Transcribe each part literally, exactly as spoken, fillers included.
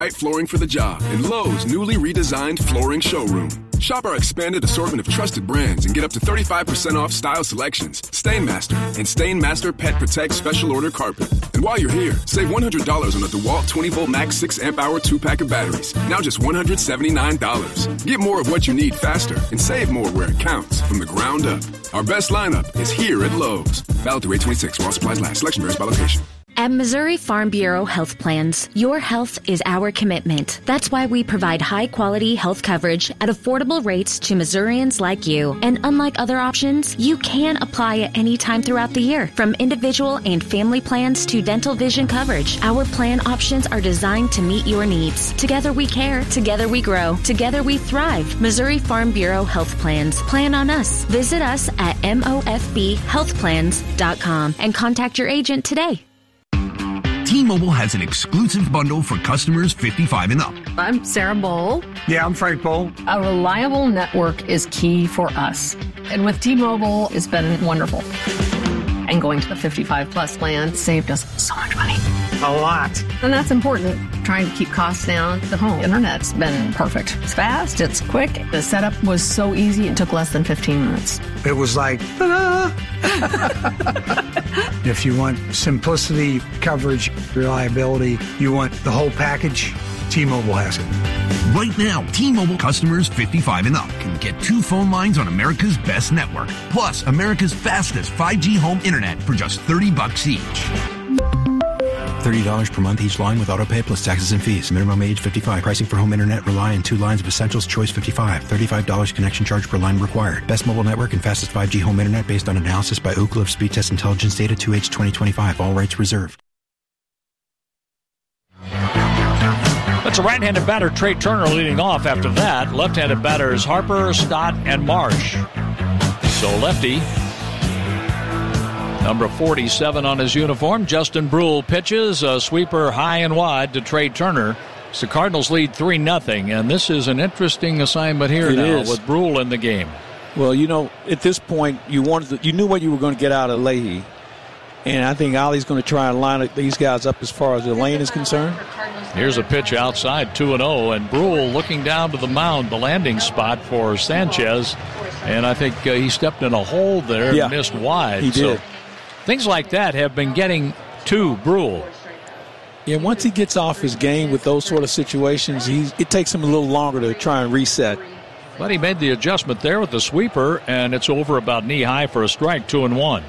Right flooring for the job in Lowe's newly redesigned flooring showroom. Shop our expanded assortment of trusted brands and get up to thirty-five percent off style selections, Stainmaster, and Stainmaster Pet Protect Special Order Carpet. And while you're here, save one hundred dollars on a DeWalt twenty volt max six amp hour two pack of batteries. Now just one hundred seventy-nine dollars. Get more of what you need faster and save more where it counts from the ground up. Our best lineup is here at Lowe's. Valid through eight twenty-six while supplies last. Selection varies by location. At Missouri Farm Bureau Health Plans, your health is our commitment. That's why we provide high-quality health coverage at affordable rates to Missourians like you. And unlike other options, you can apply at any time throughout the year. From individual and family plans to dental vision coverage, our plan options are designed to meet your needs. Together we care. Together we grow. Together we thrive. Missouri Farm Bureau Health Plans. Plan on us. Visit us at M O F B health plans dot com and contact your agent today. T-Mobile has an exclusive bundle for customers fifty-five and up. I'm Sarah Bowl. Yeah, I'm Frank Bowl. A reliable network is key for us. And with T-Mobile, it's been wonderful. And going to the fifty-five plus plan saved us so much money. A lot. And that's important. Trying to keep costs down. The home internet's been perfect. It's fast, it's quick. The setup was so easy, it took less than fifteen minutes. It was like, ta-da! If you want simplicity, coverage, reliability, you want the whole package, T-Mobile has it. Right now, T-Mobile customers fifty-five and up can get two phone lines on America's best network, plus America's fastest five G home internet for just thirty bucks each. thirty dollars per month each line with autopay plus taxes and fees. Minimum age fifty-five. Pricing for home internet rely on two lines of Essentials Choice fifty-five. thirty-five dollars connection charge per line required. Best mobile network and fastest five G home internet based on analysis by Ookla of Speed Test Intelligence Data two H twenty twenty-five. All rights reserved. That's a right-handed batter, Trey Turner, leading off. After that, left-handed batters Harper, Stott, and Marsh. So lefty, number forty-seven on his uniform, Justin Brule pitches a sweeper high and wide to Trey Turner. So the Cardinals lead three nothing, and this is an interesting assignment here it now is. with Brule in the game. Well, you know, at this point, you wanted to, you knew what you were going to get out of Leahy. And I think Ollie's going to try and line these guys up as far as the lane is concerned. Here's a pitch outside, two and oh, and Brule looking down to the mound, the landing spot for Sanchez. And I think uh, he stepped in a hole there yeah, and missed wide. He did. So things like that have been getting to Brule. Yeah, once he gets off his game with those sort of situations, he's, it takes him a little longer to try and reset. But he made the adjustment there with the sweeper, and it's over about knee-high for a strike, two and one.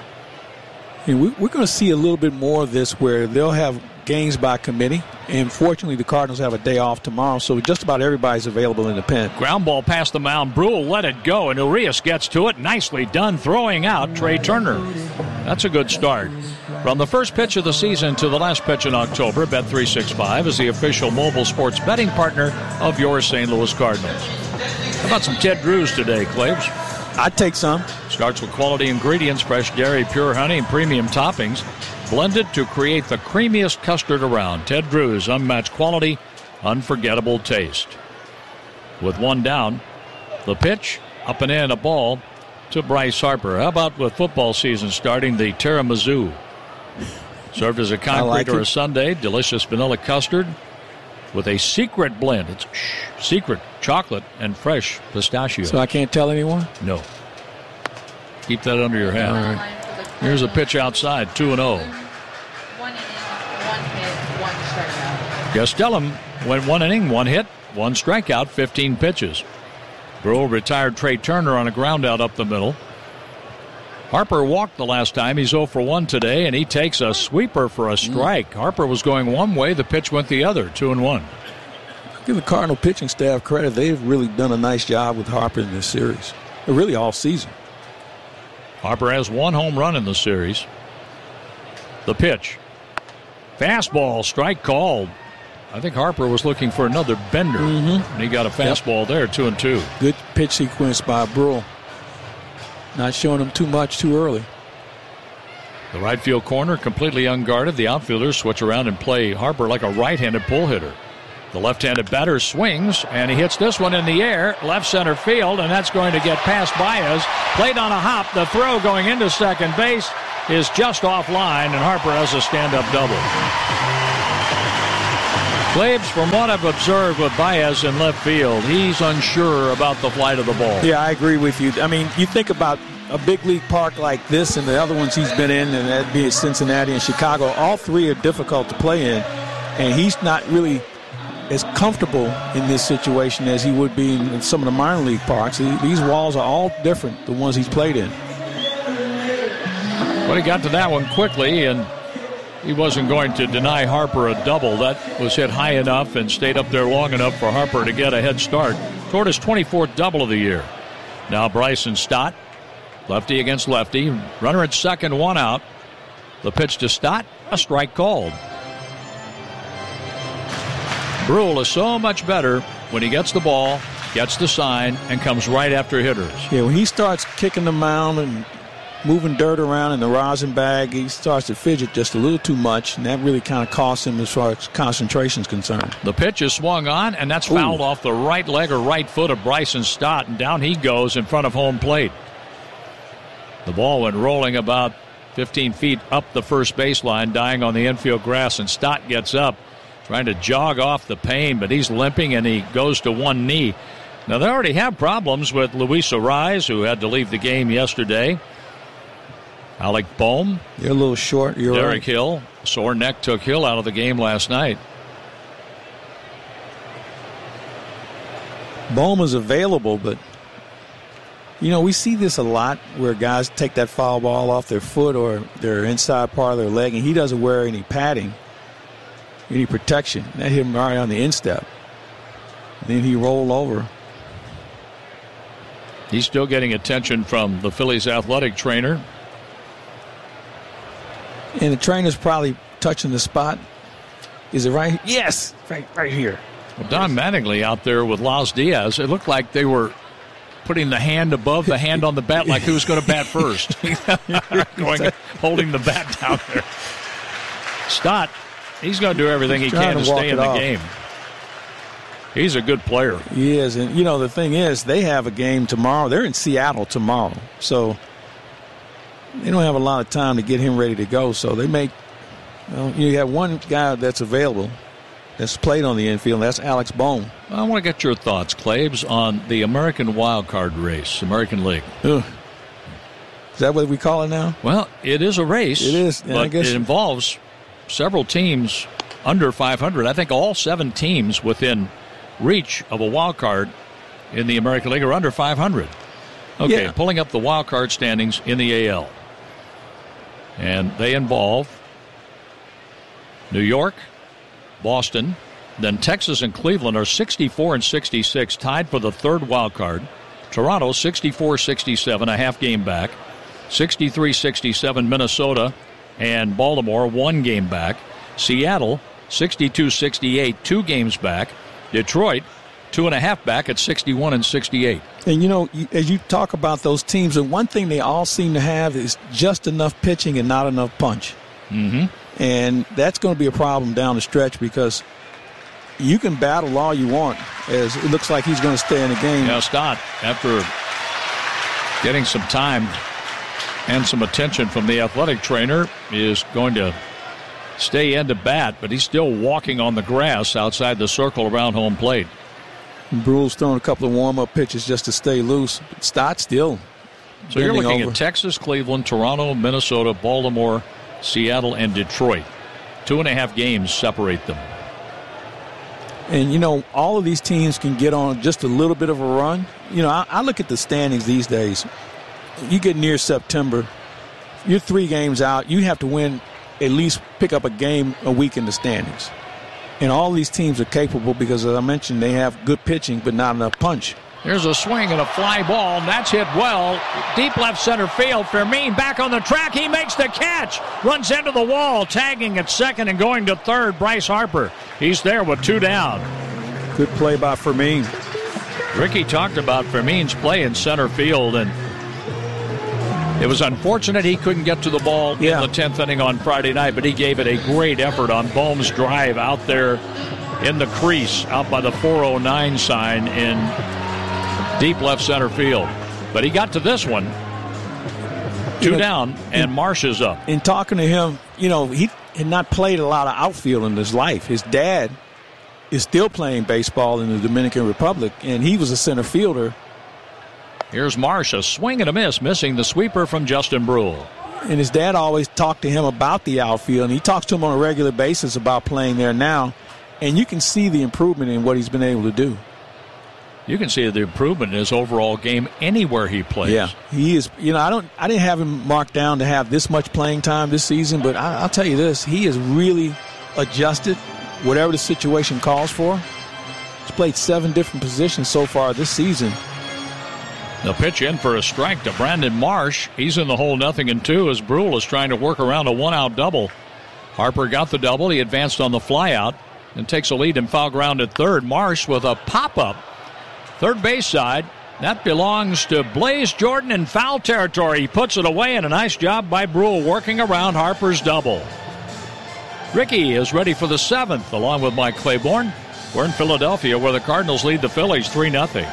And we, we're going to see a little bit more of this where they'll have games by committee. And fortunately, the Cardinals have a day off tomorrow, so just about everybody's available in the pen. Ground ball past the mound. Brule let it go, and Urias gets to it. Nicely done, throwing out Trey Turner. That's a good start. From the first pitch of the season to the last pitch in October, Bet three sixty-five is the official mobile sports betting partner of your Saint Louis Cardinals. How about some Ted Drews today, Claves? I'd take some. Starts with quality ingredients, fresh dairy, pure honey, and premium toppings, blended to create the creamiest custard around. Ted Drews, unmatched quality, unforgettable taste. With one down, the pitch, up and in, a ball to Bryce Harper. How about with football season starting, the tiramisu? Served as a concrete like or it. a sundae, delicious vanilla custard with a secret blend. It's shh, secret chocolate and fresh pistachio. So I can't tell anyone? No. Keep that under your hat. All right. Here's a pitch outside, two and oh. One inning, one hit, one strikeout. Gastelum went one inning, one hit, one strikeout, fifteen pitches. Brule retired Trey Turner on a ground out up the middle. Harper walked the last time. He's oh for one today, and he takes a sweeper for a strike. Mm. Harper was going one way. The pitch went the other, two and one. Give the Cardinal pitching staff credit. They've really done a nice job with Harper in this series. Really all season. Harper has one home run in the series. The pitch. Fastball, strike called. I think Harper was looking for another bender, mm-hmm. and he got a fastball yep. there, two and two. Good pitch sequence by Brule. Not showing him too much too early. The right field corner completely unguarded. The outfielders switch around and play Harper like a right-handed pull hitter. The left-handed batter swings, and he hits this one in the air, left center field, and that's going to get past Baez. Played on a hop. The throw going into second base is just offline, and Harper has a stand-up double. Claves, from what I've observed with Baez in left field, he's unsure about the flight of the ball. Yeah, I agree with you. I mean, you think about a big league park like this and the other ones he's been in, and that'd be Cincinnati and Chicago. All three are difficult to play in, and he's not really as comfortable in this situation as he would be in some of the minor league parks. These walls are all different, the ones he's played in. But he got to that one quickly, and he wasn't going to deny Harper a double. That was hit high enough and stayed up there long enough for Harper to get a head start toward his twenty-fourth double of the year. Now Bryson Stott, lefty against lefty. Runner at second, one out. The pitch to Stott, a strike called. Brule is so much better when he gets the ball, gets the sign, and comes right after hitters. Yeah, when he starts kicking the mound and moving dirt around in the rosin bag, he starts to fidget just a little too much, and that really kind of costs him as far as concentration is concerned. The pitch is swung on, and that's fouled Ooh. off the right leg or right foot of Bryson Stott, and down he goes in front of home plate. The ball went rolling about fifteen feet up the first baseline, dying on the infield grass, and Stott gets up, trying to jog off the pain, but he's limping, and he goes to one knee. Now, they already have problems with Luis Arraez, who had to leave the game yesterday. Alec Bohm. You're a little short. You're Derek right. Hill. Sore neck took Hill out of the game last night. Bohm is available, but, you know, we see this a lot where guys take that foul ball off their foot or their inside part of their leg, and he doesn't wear any padding, any protection. That hit him right on the instep. And then he rolled over. He's still getting attention from the Phillies athletic trainer. And the trainer's probably touching the spot. Is it right? Yes, right, right here. Well, Don Mattingly out there with Laos Diaz, it looked like they were putting the hand above the hand on the bat, like who's going to bat first. Going, holding the bat down there. Stott, he's going to do everything he can to, to stay in the off. game. He's a good player. He is, and you know the thing is, they have a game tomorrow. They're in Seattle tomorrow, so they don't have a lot of time to get him ready to go. So they make, well, you have one guy that's available that's played on the infield, and that's Alex Bohm. I want to get your thoughts, Claves, on the American Wild Card race, American League. Ugh. Is that what we call it now? Well, it is a race. It is, yeah, but I guess it involves several teams under five hundred. I think all seven teams within reach of a wild card in the American League are under five hundred. Okay, yeah. Pulling up the wild card standings in the A L. And they involve New York, Boston, then Texas and Cleveland are sixty-four and sixty-six, tied for the third wild card. Toronto sixty-four sixty-seven, a half game back. sixty-three sixty-seven, Minnesota and Baltimore, one game back. Seattle sixty-two sixty-eight, two games back. Detroit, two and a half back at sixty-one and sixty-eight. And, you know, as you talk about those teams, the one thing they all seem to have is just enough pitching and not enough punch. Mm-hmm. And that's going to be a problem down the stretch because you can battle all you want, as it looks like he's going to stay in the game. Now, Stott, after getting some time and some attention from the athletic trainer, is going to stay in to bat, but he's still walking on the grass outside the circle around home plate. Brule's throwing a couple of warm-up pitches just to stay loose. But Stott still So you're looking over. at Texas, Cleveland, Toronto, Minnesota, Baltimore, Seattle, and Detroit. Two and a half games separate them. And, you know, all of these teams can get on just a little bit of a run. You know, I, I look at the standings these days. You get near September, you're three games out. You have to win, at least pick up a game a week in the standings. And all these teams are capable because, as I mentioned, they have good pitching but not enough punch. There's a swing and a fly ball, and that's hit well. Deep left center field. Fermin back on the track. He makes the catch. Runs into the wall, tagging at second and going to third. Bryce Harper. He's there with two down. Good play by Fermin. Ricky talked about Fermin's play in center field, and it was unfortunate he couldn't get to the ball yeah. in the tenth inning on Friday night, but he gave it a great effort on Bohm's drive out there in the crease, out by the four oh nine sign in deep left center field. But he got to this one, two you know, down, and in, Marsh is up. In talking to him, you know, he had not played a lot of outfield in his life. His dad is still playing baseball in the Dominican Republic, and he was a center fielder. Here's Marsh, a swing and a miss, missing the sweeper from Justin Brule. And his dad always talked to him about the outfield, and he talks to him on a regular basis about playing there now, and you can see the improvement in what he's been able to do. You can see the improvement in his overall game anywhere he plays. Yeah, he is. You know, I don't. I didn't have him marked down to have this much playing time this season, but I, I'll tell you this: he has really adjusted, whatever the situation calls for. He's played seven different positions so far this season. The pitch in for a strike to Brandon Marsh. He's in the hole, nothing and two, as Brule is trying to work around a one-out double. Harper got the double. He advanced on the flyout and takes a lead in foul ground at third. Marsh with a pop-up. Third base side. That belongs to Blaze Jordan in foul territory. He puts it away, and a nice job by Brule working around Harper's double. Ricky is ready for the seventh, along with Mike Claiborne. We're in Philadelphia, where the Cardinals lead the Phillies three nothing.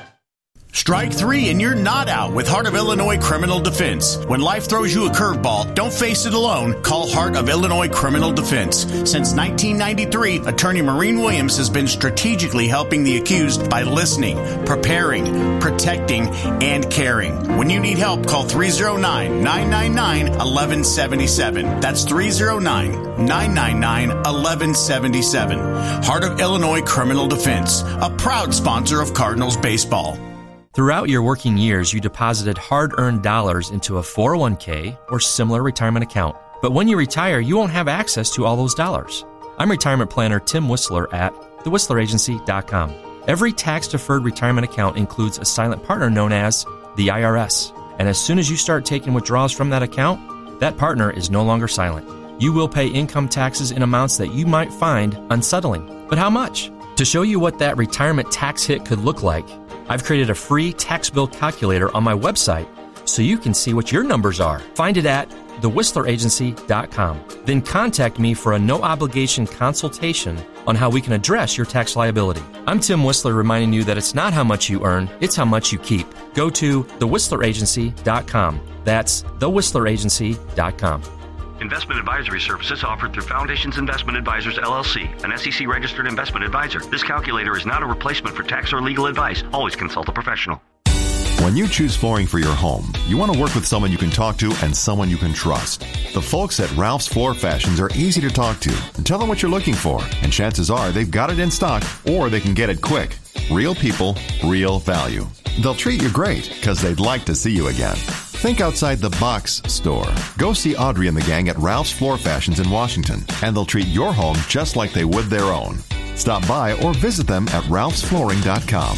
Strike three and you're not out with Heart of Illinois Criminal Defense. When life throws you a curveball, don't face it alone. Call Heart of Illinois Criminal Defense. Since nineteen ninety-three, attorney Maureen Williams has been strategically helping the accused by listening, preparing, protecting, and caring. When you need help, call three oh nine, nine nine nine, one one seven seven. That's three oh nine, nine nine nine, one one seven seven. Heart of Illinois Criminal Defense, a proud sponsor of Cardinals baseball. Throughout your working years, you deposited hard-earned dollars into a four oh one k or similar retirement account. But when you retire, you won't have access to all those dollars. I'm retirement planner Tim Whistler at the whistler agency dot com. Every tax-deferred retirement account includes a silent partner known as the I R S. And as soon as you start taking withdrawals from that account, that partner is no longer silent. You will pay income taxes in amounts that you might find unsettling. But how much? To show you what that retirement tax hit could look like, I've created a free tax bill calculator on my website so you can see what your numbers are. Find it at the whistler agency dot com. Then contact me for a no-obligation consultation on how we can address your tax liability. I'm Tim Whistler, reminding you that it's not how much you earn, it's how much you keep. Go to the whistler agency dot com. That's the whistler agency dot com. Investment advisory services offered through Foundations Investment Advisors, L L C, an S E C-registered investment advisor. This calculator is not a replacement for tax or legal advice. Always consult a professional. When you choose flooring for your home, you want to work with someone you can talk to and someone you can trust. The folks at Ralph's Floor Fashions are easy to talk to. And tell them what you're looking for, and chances are they've got it in stock or they can get it quick. Real people, real value. They'll treat you great because they'd like to see you again. Think outside the box store. Go see Audrey and the gang at Ralph's Floor Fashions in Washington, and they'll treat your home just like they would their own. Stop by or visit them at ralphs flooring dot com.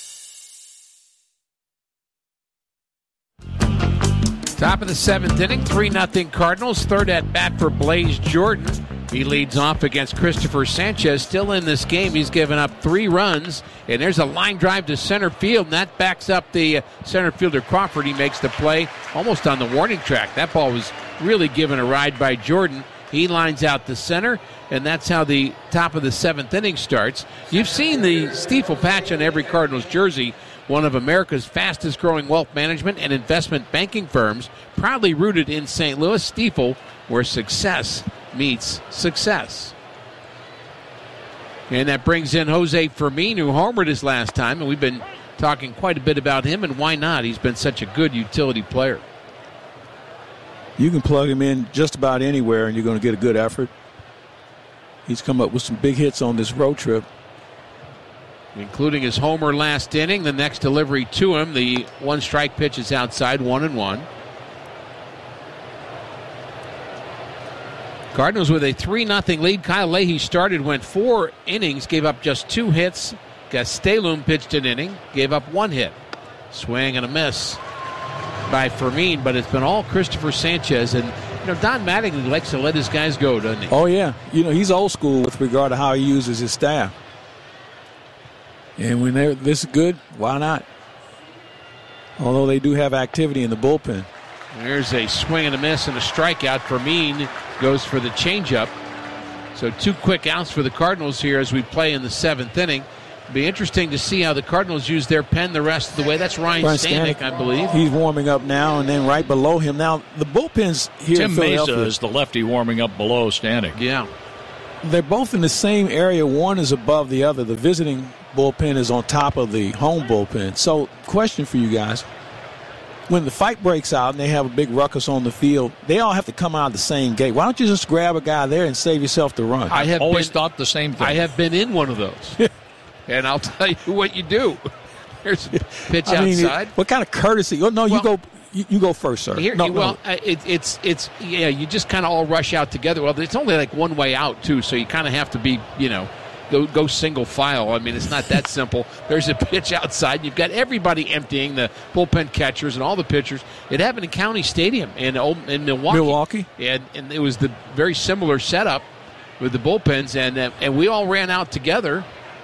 Top of the seventh inning, three nothing Cardinals. Third at bat for Blaze Jordan. He leads off against Christopher Sanchez. Still in this game, he's given up three runs. And there's a line drive to center field, and that backs up the center fielder Crawford. He makes the play almost on the warning track. That ball was really given a ride by Jordan. He lines out the center, and that's how the top of the seventh inning starts. You've seen the Stiefel patch on every Cardinals jersey. One of America's fastest-growing wealth management and investment banking firms, proudly rooted in Saint Louis, Stiefel, where success meets success. And that brings in Jose Fermin, who homered his last time, and we've been talking quite a bit about him, and why not? He's been such a good utility player. You can plug him in just about anywhere, and you're going to get a good effort. He's come up with some big hits on this road trip, including his homer last inning. The next delivery to him, the one strike pitch is outside, one and one. Cardinals with a three nothing lead. Kyle Leahy started, went four innings, gave up just two hits. Gastelum pitched an inning, gave up one hit. Swing and a miss by Fermin, but it's been all Christopher Sanchez. And, you know, Don Mattingly likes to let his guys go, doesn't he? Oh, yeah. You know, he's old school with regard to how he uses his staff. And when they're this good, why not? Although they do have activity in the bullpen. There's a swing and a miss and a strikeout. Fermin goes for the changeup. So two quick outs for the Cardinals here as we play in the seventh inning. It'll be interesting to see how the Cardinals use their pen the rest of the way. That's Ryan, Ryan Stanek, Stanek, I believe. He's warming up now, and then right below him. Now, the bullpen's here Tim in Philadelphia. Mesa is the lefty warming up below Stanek. Yeah. they're both in the same area. One is above the other. The visiting bullpen is on top of the home bullpen. So, question for you guys. When the fight breaks out and they have a big ruckus on the field, they all have to come out of the same gate. Why don't you just grab a guy there and save yourself the run? I have always been, thought the same thing. I have been in one of those. And I'll tell you what you do. There's a pitch I mean, outside. It, what kind of courtesy? Oh, no, well, you go you, you go first, sir. Here, no, well, no. uh, it, it's, it's, yeah, you just kind of all rush out together. Well, it's only like one way out, too, so you kind of have to be, you know, Go go single file. I mean, it's not that simple. There's a pitch outside. You've got everybody emptying, the bullpen catchers and all the pitchers. It happened in County Stadium in in Milwaukee. Milwaukee? And, and it was the very similar setup with the bullpens, and uh, and we all ran out together.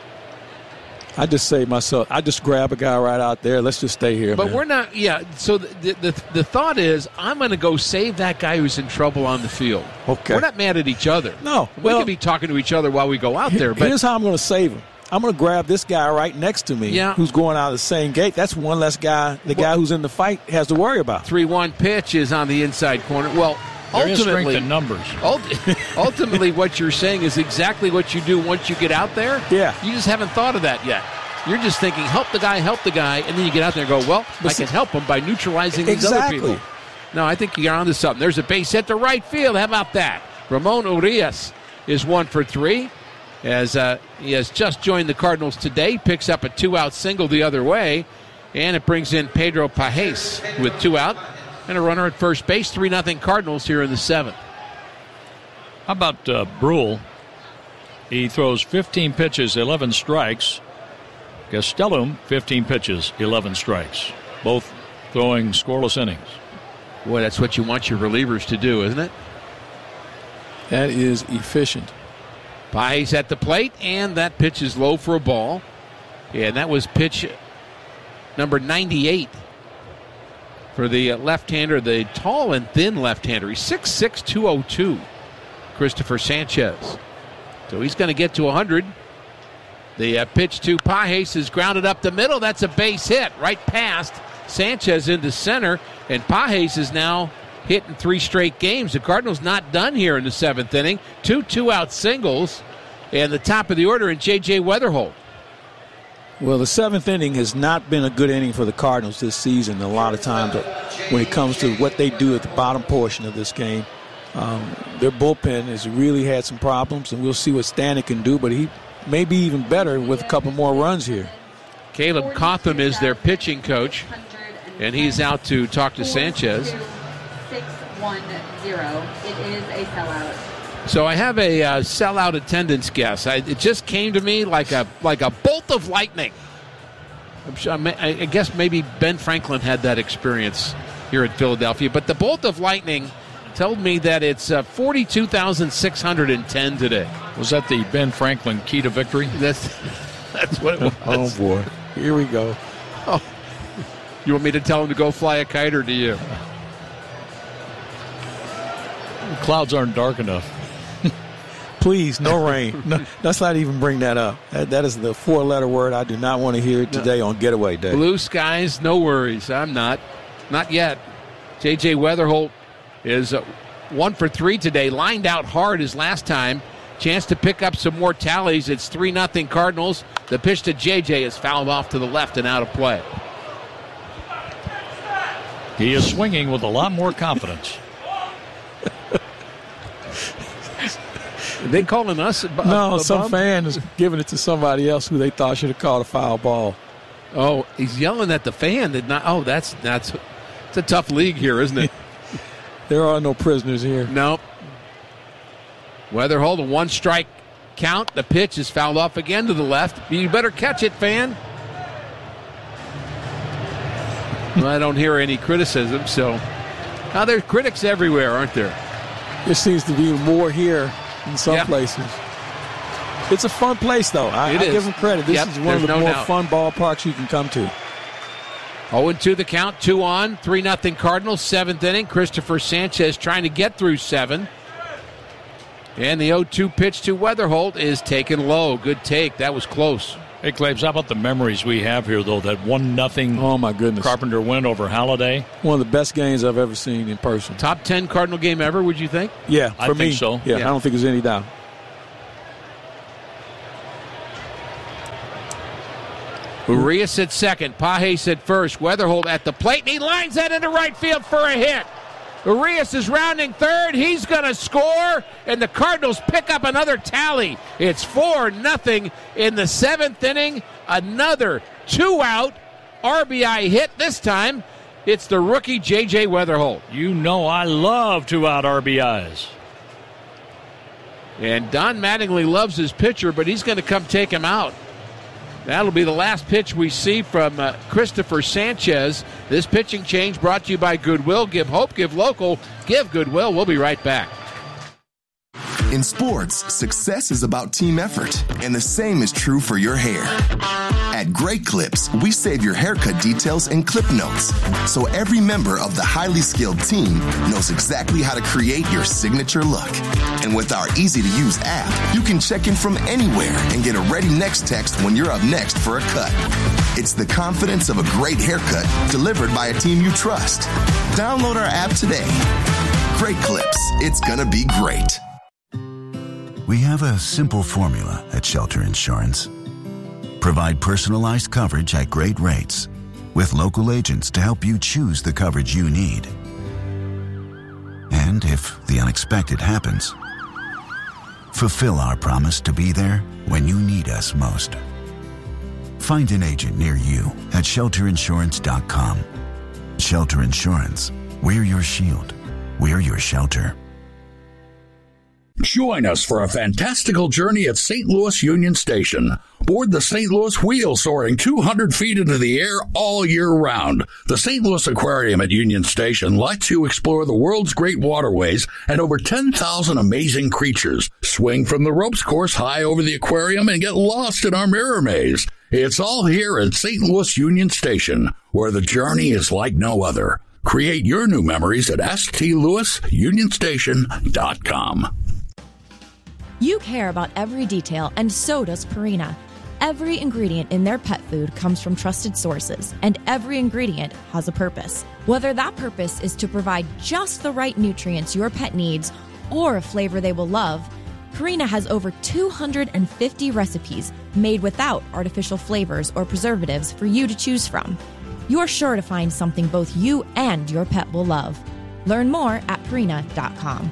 I just say myself, I just grab a guy right out there. Let's just stay here. But man. we're not, yeah. So the, the the thought is, I'm going to go save that guy who's in trouble on the field. Okay. We're not mad at each other. No. We well, can be talking to each other while we go out there. But here's how I'm going to save him. I'm going to grab this guy right next to me yeah. who's going out of the same gate. That's one less guy, the well, guy who's in the fight has to worry about. three one pitch is on the inside corner. Well, there ultimately, is strength in numbers. Ultimately, what you're saying is exactly what you do once you get out there. Yeah. You just haven't thought of that yet. You're just thinking, help the guy, help the guy, and then you get out there and go, well, but I can help him by neutralizing these exactly. other people. No, I think you're onto something. There's a base hit to right field. How about that? Ramon Urias is one for three, as uh, he has just joined the Cardinals today. Picks up a two-out single the other way, and it brings in Pedro Pajes with two out and a runner at first base. three nothing Cardinals here in the seventh. How about uh, Brule? He throws fifteen pitches, eleven strikes. Gastelum, fifteen pitches, eleven strikes. Both throwing scoreless innings. Boy, that's what you want your relievers to do, isn't it? That is efficient. Pajes at the plate, and that pitch is low for a ball. Yeah, and that was pitch number ninety-eight for the left-hander, the tall and thin left-hander. He's six six, two oh two, Christopher Sanchez. So he's going to get to one hundred. The uh, pitch to Pajes is grounded up the middle. That's a base hit right past Sanchez into center. And Pajes is now hitting three straight games. The Cardinals not done here in the seventh inning. Two two-out singles. And the top of the order in J J Weatherholt. Well, the seventh inning has not been a good inning for the Cardinals this season. A lot of times when it comes to what they do at the bottom portion of this game. Um, their bullpen has really had some problems, and we'll see what Stanek can do, but he may be even better with a couple more runs here. Caleb Cotham is their pitching coach, and he's out to talk to Sanchez. six one zero. It is a sellout. So I have a uh, sellout attendance guess. I, it just came to me like a like a bolt of lightning. I'm sure, I, I guess maybe Ben Franklin had that experience here in Philadelphia, but the bolt of lightning told me that it's uh, forty-two thousand six hundred ten today. Was that the Ben Franklin key to victory? That's that's what it was. Oh, boy. Here we go. Oh. You want me to tell him to go fly a kite, or do you? The clouds aren't dark enough. Please, no rain. No, let's not even bring that up. That, that is the four-letter word I do not want to hear today no. on Getaway Day. Blue skies, no worries. I'm not. Not yet. J J Weatherholt is uh, one for three today. Lined out hard as last time. Chance to pick up some more tallies. It's three nothing Cardinals. The pitch to J J is fouled off to the left and out of play. He is swinging with a lot more confidence. Are they calling us? Ab- no, ab- some above? fan is giving it to somebody else who they thought should have called a foul ball. Oh, he's yelling at the fan. Did not. Oh, that's that's. It's a tough league here, isn't it? There are no prisoners here. Nope. Weatherholt, a one-strike count. The pitch is fouled off again to the left. You better catch it, fan. Well, I don't hear any criticism, so now there's critics everywhere, aren't there? There seems to be more here in some yeah. places. It's a fun place, though. I, it I is. give them credit. This yep, is one of the no more doubt. fun ballparks you can come to. oh and two the count, two on, three nothing Cardinals, seventh inning. Christopher Sanchez trying to get through seven. And the oh two pitch to Weatherholt is taken low. Good take. That was close. Hey, Claves, how about the memories we have here, though? That one nothing oh my goodness Carpenter win over Halladay. One of the best games I've ever seen in person. Top ten Cardinal game ever, would you think? Yeah, for I me. think so. Yeah, yeah, I don't think there's any doubt. Urias at second. Pages at first. Weatherholt at the plate, and he lines that into right field for a hit. Urias is rounding third. He's going to score, and the Cardinals pick up another tally. It's four nothing in the seventh inning. Another two-out R B I hit. This time, it's the rookie J J. Weatherholt. You know I love two-out R B Is. And Don Mattingly loves his pitcher, but he's going to come take him out. That'll be the last pitch we see from uh, Christopher Sanchez. This pitching change brought to you by Goodwill. Give hope, give local, give Goodwill. We'll be right back. In sports, success is about team effort, and the same is true for your hair. At Great Clips, we save your haircut details in clip notes, so every member of the highly skilled team knows exactly how to create your signature look. And with our easy-to-use app, you can check in from anywhere and get a ready next text when you're up next for a cut. It's the confidence of a great haircut delivered by a team you trust. Download our app today. Great Clips. It's gonna be great. We have a simple formula at Shelter Insurance. Provide personalized coverage at great rates with local agents to help you choose the coverage you need. And if the unexpected happens, fulfill our promise to be there when you need us most. Find an agent near you at shelter insurance dot com. Shelter Insurance. We're your shield. We're your shelter. Join us for a fantastical journey at Saint Louis Union Station. Board the Saint Louis Wheel, soaring two hundred feet into the air all year round. The Saint Louis Aquarium at Union Station lets you explore the world's great waterways and over ten thousand amazing creatures. Swing from the ropes course high over the aquarium and get lost in our mirror maze. It's all here at Saint Louis Union Station, where the journey is like no other. Create your new memories at s t louis union station dot com. You care about every detail, and so does Purina. Every ingredient in their pet food comes from trusted sources, and every ingredient has a purpose. Whether that purpose is to provide just the right nutrients your pet needs or a flavor they will love, Purina has over two hundred fifty recipes made without artificial flavors or preservatives for you to choose from. You're sure to find something both you and your pet will love. Learn more at purina dot com.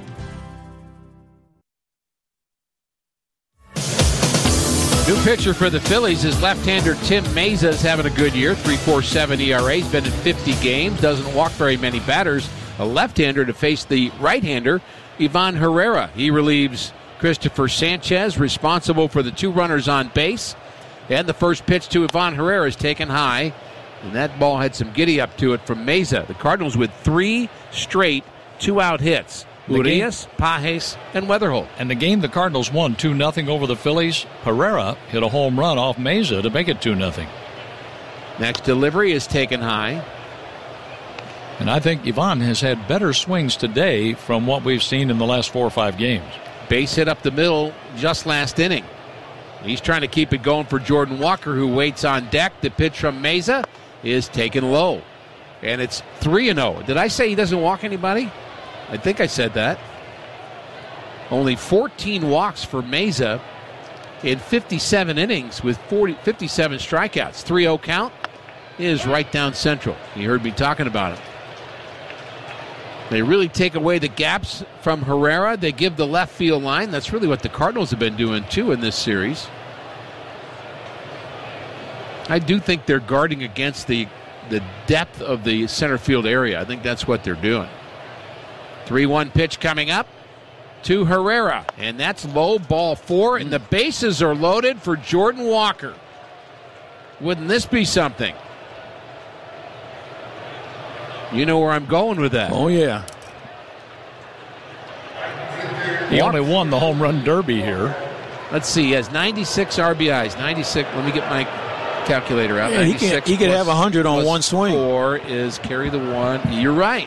New pitcher for the Phillies is left-hander Tim Mayza is having a good year. three point four seven E R A. He's been in fifty games. Doesn't walk very many batters. A left-hander to face the right-hander, Ivan Herrera. He relieves Christopher Sanchez, responsible for the two runners on base. And the first pitch to Ivan Herrera is taken high. And that ball had some giddy-up to it from Mayza. The Cardinals with three straight two-out hits. Urias, Pages, and Weatherholt. And the game the Cardinals won two nothing over the Phillies. Herrera hit a home run off Mayza to make it two nothing. Next delivery is taken high. And I think Ivan has had better swings today from what we've seen in the last four or five games. Base hit up the middle just last inning. He's trying to keep it going for Jordan Walker, who waits on deck. The pitch from Mayza is taken low. And it's three and oh. Did I say he doesn't walk anybody? I think I said that. Only fourteen walks for Mayza in fifty-seven innings with forty, fifty-seven strikeouts. three oh count is right down central. You heard me talking about it. They really take away the gaps from Herrera. They give the left field line. That's really what the Cardinals have been doing, too, in this series. I do think they're guarding against the, the depth of the center field area. I think that's what they're doing. three one pitch coming up to Herrera. And that's low, ball four. And the bases are loaded for Jordan Walker. Wouldn't this be something? You know where I'm going with that. Oh, yeah. He only won the home run derby here. Let's see. He has ninety-six R B Is. ninety-six. Let me get my calculator out. Yeah, he, can, he could have one hundred on one swing. Four is carry the one. You're right.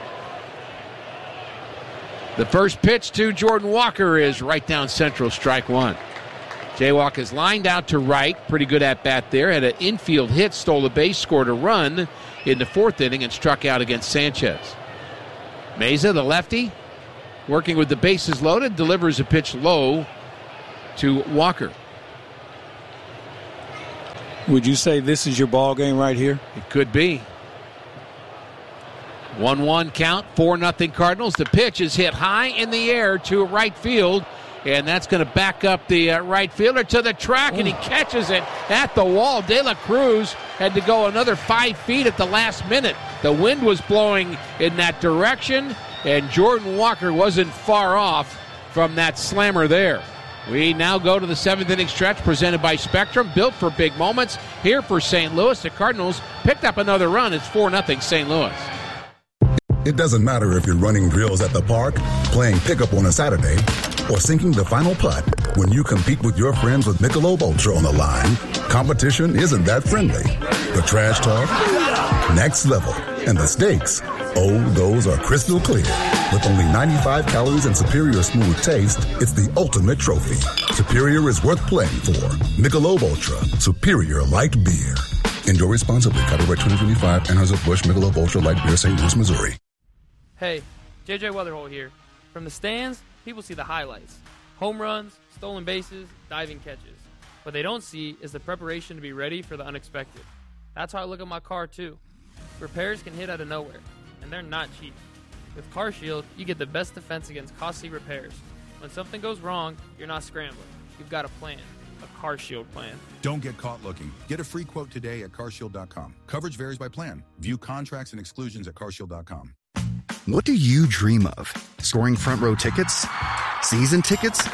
The first pitch to Jordan Walker is right down central, strike one. Jaywalk is lined out to right. Pretty good at bat there. Had an infield hit, stole a base, scored a run in the fourth inning, and struck out against Sanchez. Mayza, the lefty, working with the bases loaded, delivers a pitch low to Walker. Would you say this is your ball game right here? It could be. one one count, four nothing Cardinals. The pitch is hit high in the air to right field, and that's going to back up the uh, right fielder to the track, and he catches it at the wall. De La Cruz had to go another five feet at the last minute. The wind was blowing in that direction, and Jordan Walker wasn't far off from that slammer there. We now go to the seventh inning stretch presented by Spectrum, built for big moments. Here for Saint Louis, the Cardinals picked up another run. It's four nothing Saint Louis. It doesn't matter if you're running drills at the park, playing pickup on a Saturday, or sinking the final putt. When you compete with your friends with Michelob Ultra on the line, competition isn't that friendly. The trash talk, next level, and the stakes, oh, those are crystal clear. With only ninety-five calories and superior smooth taste, it's the ultimate trophy. Superior is worth playing for. Michelob Ultra, superior light beer. Enjoy responsibly. Copyright twenty twenty-five, Anheuser-Busch Michelob Ultra Light Beer, Saint Louis, Missouri. Hey, J J Weatherholt here. From the stands, people see the highlights. Home runs, stolen bases, diving catches. What they don't see is the preparation to be ready for the unexpected. That's how I look at my car, too. Repairs can hit out of nowhere, and they're not cheap. With CarShield, you get the best defense against costly repairs. When something goes wrong, you're not scrambling. You've got a plan. A CarShield plan. Don't get caught looking. Get a free quote today at car shield dot com. Coverage varies by plan. View contracts and exclusions at car shield dot com. What do you dream of? Scoring front row tickets? Season tickets?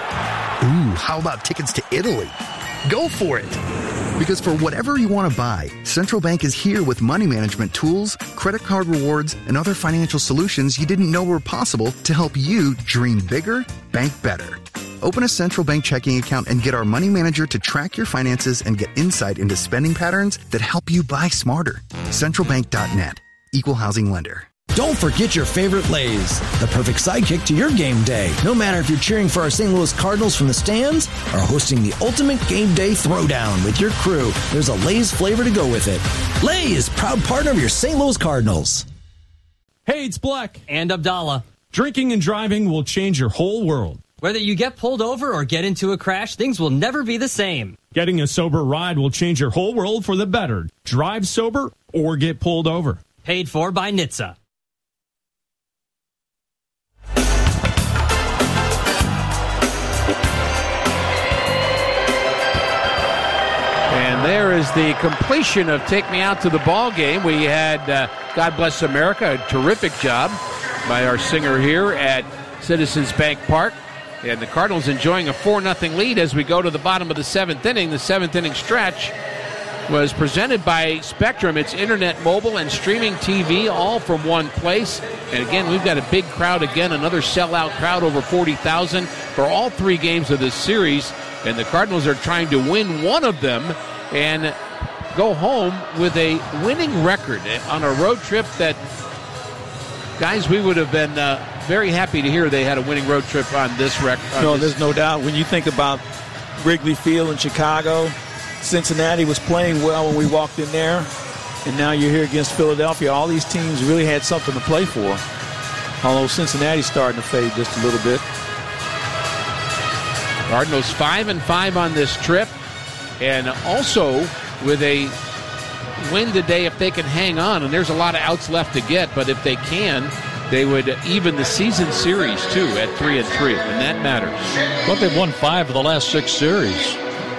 Ooh, how about tickets to Italy? Go for it! Because for whatever you want to buy, Central Bank is here with money management tools, credit card rewards, and other financial solutions you didn't know were possible to help you dream bigger, bank better. Open a Central Bank checking account and get our money manager to track your finances and get insight into spending patterns that help you buy smarter. central bank dot net. Equal housing lender. Don't forget your favorite Lay's, the perfect sidekick to your game day. No matter if you're cheering for our Saint Louis Cardinals from the stands or hosting the ultimate game day throwdown with your crew, there's a Lay's flavor to go with it. Lay's, proud partner of your Saint Louis Cardinals. Hey, it's Black. And Abdallah. Drinking and driving will change your whole world. Whether you get pulled over or get into a crash, things will never be the same. Getting a sober ride will change your whole world for the better. Drive sober or get pulled over. Paid for by N H T S A. And there is the completion of Take Me Out to the Ball Game. We had uh, God Bless America, a terrific job by our singer here at Citizens Bank Park. And the Cardinals enjoying a four nothing lead as we go to the bottom of the seventh inning. The seventh inning stretch was presented by Spectrum. It's internet, mobile, and streaming T V all from one place. And again, we've got a big crowd again, another sellout crowd, over forty thousand for all three games of this series. And the Cardinals are trying to win one of them and go home with a winning record on a road trip that, guys, we would have been uh, very happy to hear they had a winning road trip on this record. No, this. There's no doubt. When you think about Wrigley Field in Chicago, Cincinnati was playing well when we walked in there, and now you're here against Philadelphia. All these teams really had something to play for, although Cincinnati's starting to fade just a little bit. Cardinals five and five on this trip, and also with a win today if they can hang on. And there's a lot of outs left to get, but if they can, they would even the season series too at three and three, and that matters. Well, they've won five of the last six series.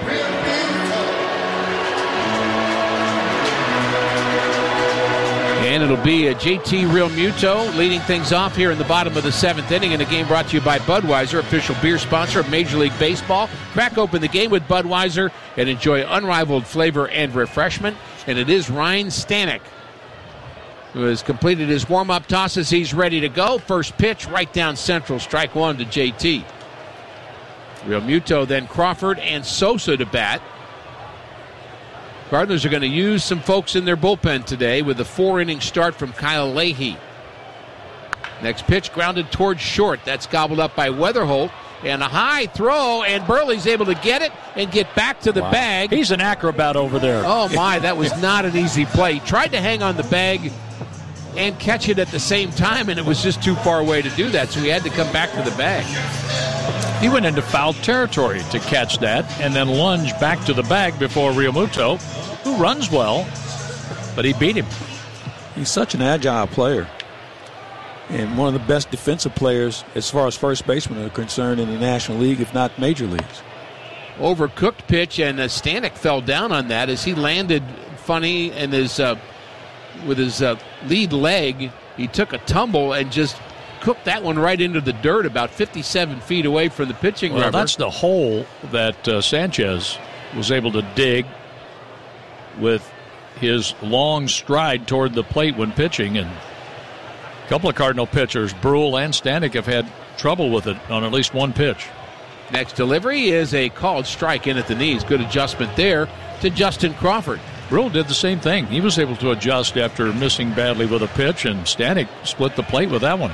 And it'll be a J T Realmuto leading things off here in the bottom of the seventh inning in a game brought to you by Budweiser, official beer sponsor of Major League Baseball. Crack open the game with Budweiser and enjoy unrivaled flavor and refreshment. And it is Ryan Stanek who has completed his warm-up tosses. He's ready to go. First pitch right down central, strike one to J T. Realmuto, then Crawford and Sosa to bat. Cardinals are going to use some folks in their bullpen today with a four-inning start from Kyle Leahy. Next pitch grounded towards short. That's gobbled up by Weatherholt. And a high throw, and Burley's able to get it and get back to the wow. bag. He's an acrobat over there. Oh, my, that was not an easy play. He tried to hang on the bag and catch it at the same time, and it was just too far away to do that, so he had to come back to the bag. He went into foul territory to catch that and then lunge back to the bag before Realmuto, who runs well, but he beat him. He's such an agile player and one of the best defensive players as far as first basemen are concerned in the National League, if not major leagues. Overcooked pitch, and uh, Stanek fell down on that as he landed funny and his uh, with his uh, lead leg. He took a tumble and just cooked that one right into the dirt about fifty-seven feet away from the pitching well, rubber. That's the hole that uh, Sanchez was able to dig with his long stride toward the plate when pitching. And a couple of Cardinal pitchers, Brule and Stanek, have had trouble with it on at least one pitch. Next delivery is a called strike in at the knees. Good adjustment there to Justin Crawford. Brule did the same thing. He was able to adjust after missing badly with a pitch, and Stanek split the plate with that one.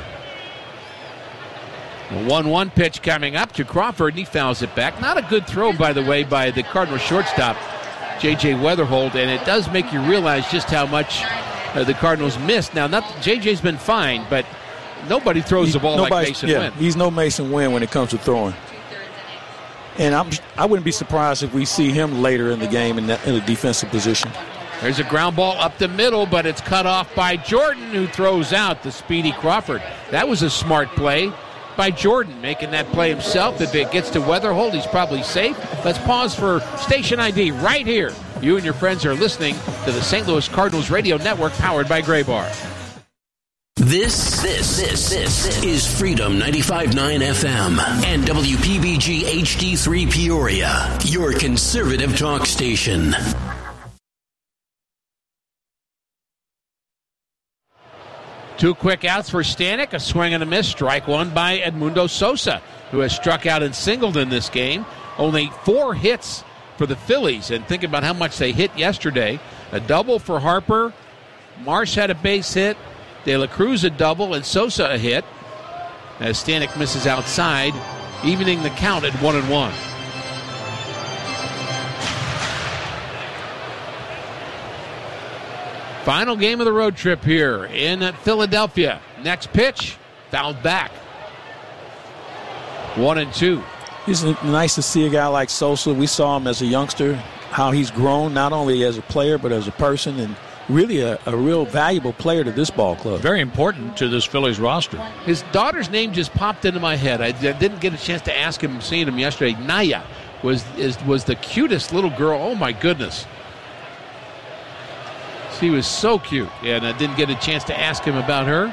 A one one pitch coming up to Crawford, and he fouls it back. Not a good throw, by the way, by the Cardinal shortstop, J J Weatherhold, and it does make you realize just how much uh, the Cardinals missed. Now, not J J's been fine, but nobody throws the ball like Mason yeah, Wynn. He's no Mason Wynn when it comes to throwing. And I'm, I wouldn't be surprised if we see him later in the game in, that, in a defensive position. There's a ground ball up the middle, but it's cut off by Jordan, who throws out the speedy Crawford. That was a smart play by Jordan, making that play himself. If it gets to Weatherhold, he's probably safe. Let's pause for station I D right here. You and your friends are listening to the Saint Louis Cardinals Radio Network, powered by Graybar. This, this, this, this is Freedom ninety-five point nine F M and W P B G H D three Peoria, your conservative talk station. Two quick outs for Stanek, a swing and a miss. Strike one by Edmundo Sosa, who has struck out and singled in this game. Only four hits for the Phillies, and think about how much they hit yesterday. A double for Harper. Marsh had a base hit. De La Cruz a double, and Sosa a hit. As Stanek misses outside, evening the count at one and one. Final game of the road trip here in Philadelphia. Next pitch, fouled back. One and two. It's nice to see a guy like Sosa. We saw him as a youngster, how he's grown not only as a player but as a person, and really a, a real valuable player to this ball club. Very important to this Phillies roster. His daughter's name just popped into my head. I didn't get a chance to ask him, seeing him yesterday. Naya was is, was the cutest little girl. Oh, my goodness. She was so cute, and I didn't get a chance to ask him about her.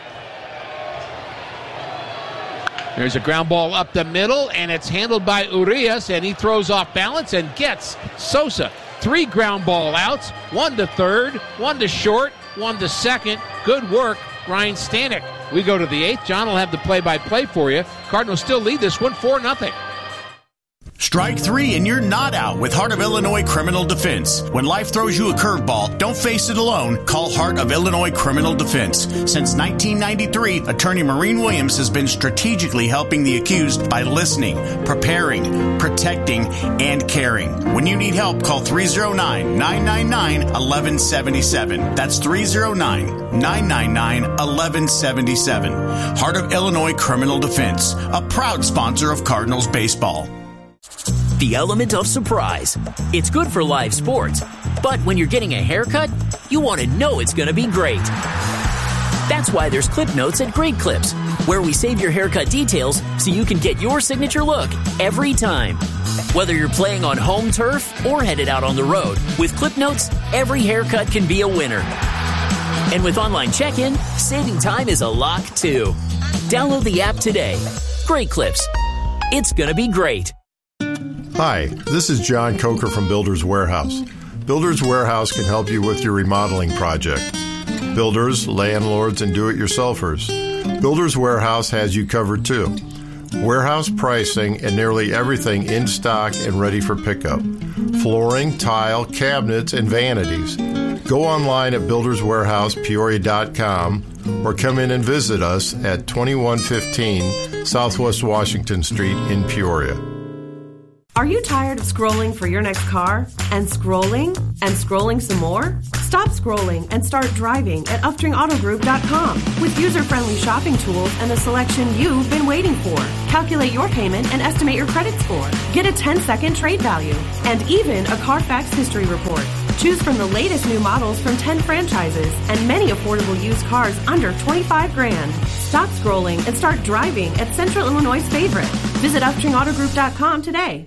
There's a ground ball up the middle, and it's handled by Urias, and he throws off balance and gets Sosa. Three ground ball outs, one to third, one to short, one to second. Good work, Ryan Stanek. We go to the eighth. John will have the play-by-play for you. Cardinals still lead this one four nothing. Strike three and you're not out with Heart of Illinois Criminal Defense. When life throws you a curveball, don't face it alone. Call Heart of Illinois Criminal Defense. Since nineteen ninety-three, attorney Maureen Williams has been strategically helping the accused by listening, preparing, protecting, and caring. When you need help, call three oh nine, nine nine nine, one one seven seven. That's three oh nine, nine nine nine, one one seven seven. Heart of Illinois Criminal Defense, a proud sponsor of Cardinals baseball. The element of surprise. It's good for live sports, but when you're getting a haircut, you want to know it's going to be great. That's why there's Clip Notes at Great Clips, where we save your haircut details so you can get your signature look every time. Whether you're playing on home turf or headed out on the road, with Clip Notes, every haircut can be a winner. And with online check-in, saving time is a lock too. Download the app today. Great Clips. It's going to be great. Hi, this is John Coker from Builders Warehouse. Builders Warehouse can help you with your remodeling project. Builders, landlords, and do-it-yourselfers. Builders Warehouse has you covered too. Warehouse pricing and nearly everything in stock and ready for pickup. Flooring, tile, cabinets, and vanities. Go online at builders warehouse peoria dot com or come in and visit us at twenty-one fifteen Southwest Washington Street in Peoria. Are you tired of scrolling for your next car? And scrolling? And scrolling some more? Stop scrolling and start driving at Uftring Auto Group dot com with user-friendly shopping tools and the selection you've been waiting for. Calculate your payment and estimate your credit score. Get a ten-second trade value and even a Carfax history report. Choose from the latest new models from ten franchises and many affordable used cars under twenty-five grand. Stop scrolling and start driving at Central Illinois' favorite. Visit Uftring Auto Group dot com today.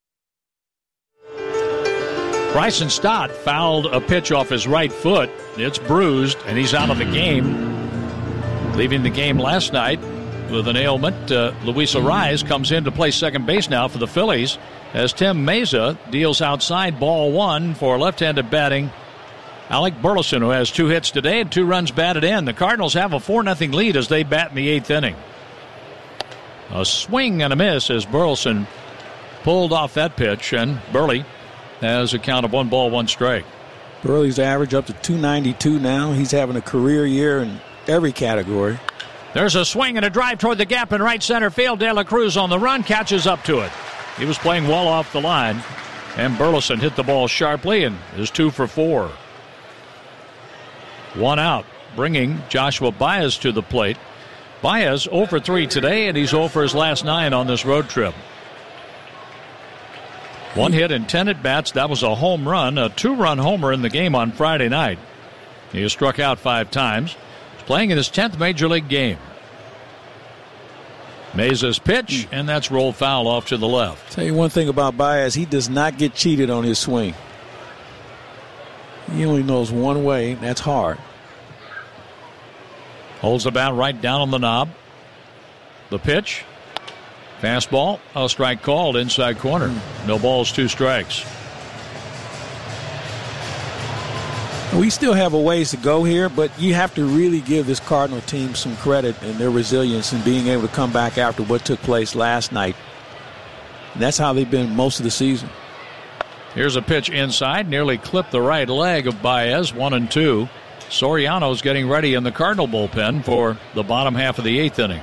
Bryson Stott fouled a pitch off his right foot. It's bruised, and he's out of the game. Leaving the game last night with an ailment, uh, Luis Arraez comes in to play second base now for the Phillies as Tim Meza deals outside ball one for left-handed batting Alec Burleson, who has two hits today and two runs batted in. The Cardinals have a four nothing lead as they bat in the eighth inning. A swing and a miss as Burleson pulled off that pitch, and Burley has a count of one ball, one strike. Burley's average up to two ninety-two now. He's having a career year in every category. There's a swing and a drive toward the gap in right center field. De La Cruz on the run, catches up to it. He was playing well off the line, and Burleson hit the ball sharply and is two for four. One out, bringing Joshua Baez to the plate. Baez zero for three today, and he's zero for his last nine on this road trip. One hit and ten at-bats. That was a home run, a two-run homer in the game on Friday night. He has struck out five times. He's playing in his tenth Major League game. Meza's pitch, and that's rolled foul off to the left. Tell you one thing about Baez, he does not get cheated on his swing. He only knows one way, and that's hard. Holds the bat right down on the knob. The pitch. Fastball, a strike called inside corner. No balls, two strikes. We still have a ways to go here, but you have to really give this Cardinal team some credit in their resilience in being able to come back after what took place last night. And that's how they've been most of the season. Here's a pitch inside, nearly clipped the right leg of Baez, one and two. Soriano's getting ready in the Cardinal bullpen for the bottom half of the eighth inning.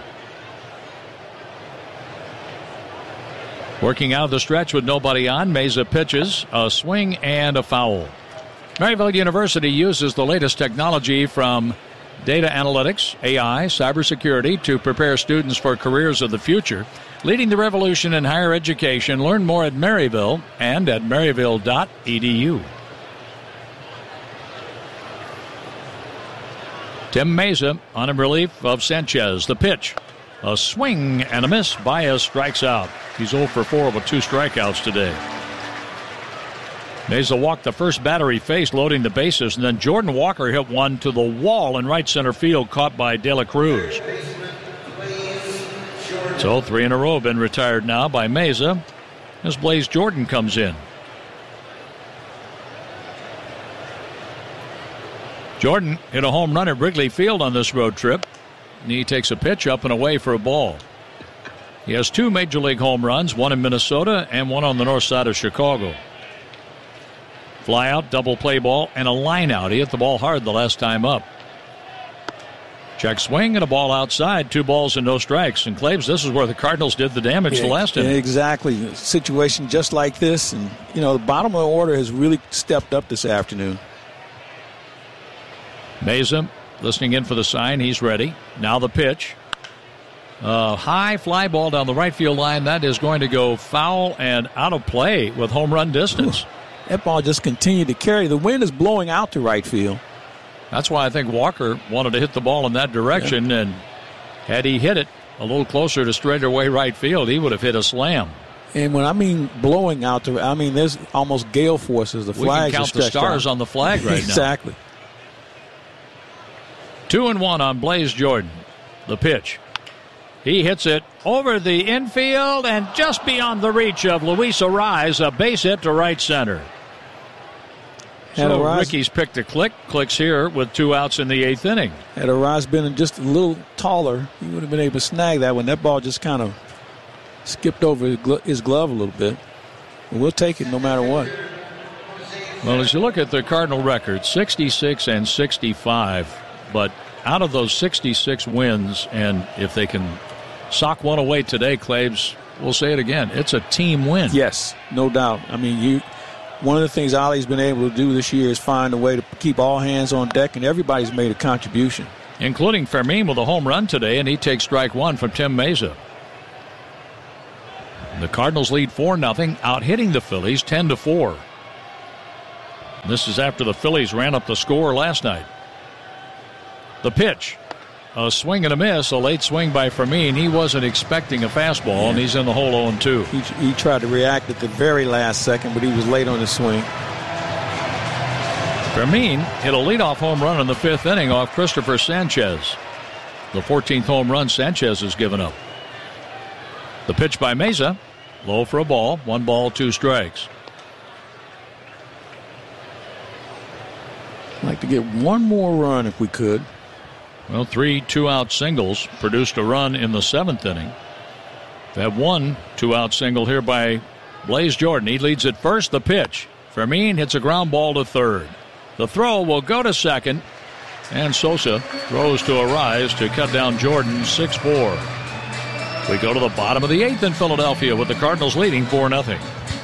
Working out of the stretch with nobody on, Meza pitches, a swing and a foul. Maryville University uses the latest technology from data analytics, A I, cybersecurity to prepare students for careers of the future, leading the revolution in higher education. Learn more at Maryville and at maryville dot e d u. Tim Meza on in relief of Sanchez. The pitch. A swing and a miss. Baez strikes out. He's zero for four with two strikeouts today. Meza walked the first batter he faced, loading the bases, and then Jordan Walker hit one to the wall in right center field, caught by De La Cruz. So three in a row have been retired now by Meza as Blaze Jordan comes in. Jordan hit a home run at Wrigley Field on this road trip. And he takes a pitch up and away for a ball. He has two Major League home runs, one in Minnesota and one on the north side of Chicago. Fly out, double play ball, and a line out. He hit the ball hard the last time up. Check swing and a ball outside, two balls and no strikes. And Claves, this is where the Cardinals did the damage yeah, the last inning. Exactly. A situation just like this. And, you know, the bottom of the order has really stepped up this afternoon. Meza listening in for the sign. He's ready. Now the pitch. Uh, high fly ball down the right field line. That is going to go foul and out of play with home run distance. Ooh, that ball just continued to carry. The wind is blowing out to right field. That's why I think Walker wanted to hit the ball in that direction. Yeah. And had he hit it a little closer to straightaway right field, he would have hit a slam. And when I mean blowing out to, I mean there's almost gale forces. The flags we can count the stars out on the flag right exactly. now. Exactly. Two and one on Blaze Jordan. The pitch. He hits it over the infield and just beyond the reach of Luis Arraez, a base hit to right center. So Arraez, Ricky's picked a click. Clicks here with two outs in the eighth inning. Had Arraez been just a little taller, he would have been able to snag that one. That ball just kind of skipped over his glove a little bit. And we'll take it no matter what. Well, as you look at the Cardinal record, sixty-six and sixty-five. But out of those sixty-six wins, and if they can sock one away today, Claves, we'll say it again, it's a team win. Yes, no doubt. I mean, you one of the things Ollie's been able to do this year is find a way to keep all hands on deck, and everybody's made a contribution. Including Fermin with a home run today, and he takes strike one from Tim Mesa. The Cardinals lead four nothing, out hitting the Phillies ten to four. This is after the Phillies ran up the score last night. The pitch. A swing and a miss, a late swing by Fermin. He wasn't expecting a fastball, and he's in the hole oh two. He, he tried to react at the very last second, but he was late on the swing. Fermin hit a leadoff home run in the fifth inning off Christopher Sanchez. The fourteenth home run Sanchez has given up. The pitch by Mesa, low for a ball, one ball, two strikes. I'd like to get one more run if we could. Well, three two-out singles produced a run in the seventh inning. They have one two-out single here by Blaze Jordan. He leads at first. The pitch. Fermin hits a ground ball to third. The throw will go to second, and Sosa throws to a rise to cut down Jordan six four. We go to the bottom of the eighth in Philadelphia with the Cardinals leading four nothing.